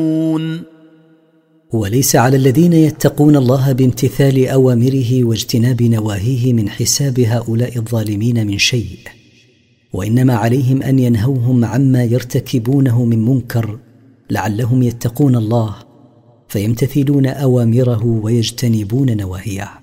وليس على الذين يتقون الله بامتثال أوامره واجتناب نواهيه من حساب هؤلاء الظالمين من شيء، وإنما عليهم أن ينهوهم عما يرتكبونه من منكر لعلهم يتقون الله فيمتثلون أوامره ويجتنبون نواهيه.